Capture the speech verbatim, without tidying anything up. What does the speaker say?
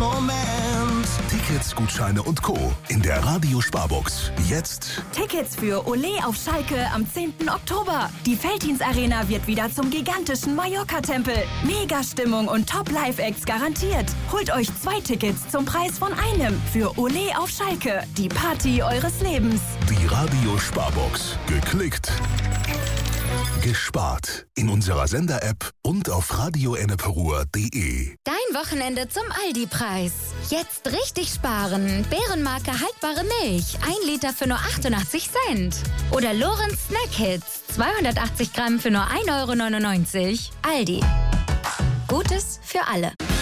Moment. Tickets, Gutscheine und Co. in der Radio Sparbox. Jetzt Tickets für Ole auf Schalke am zehnten Oktober. Die Veltins Arena wird wieder zum gigantischen Mallorca-Tempel. Mega-Stimmung und Top-Live-Acts garantiert. Holt euch zwei Tickets zum Preis von einem für Ole auf Schalke. Die Party eures Lebens. die Radio Sparbox. Geklickt, gespart. In unserer Sender-App und auf radio enneperuhr punkt de. Dein Wochenende zum Aldi-Preis. Jetzt richtig sparen. Bärenmarke haltbare Milch. Ein Liter für nur achtundachtzig Cent. Oder Lorenz Snack Hits. zweihundertachtzig Gramm für nur ein Euro neunundneunzig. Aldi. Gutes für alle.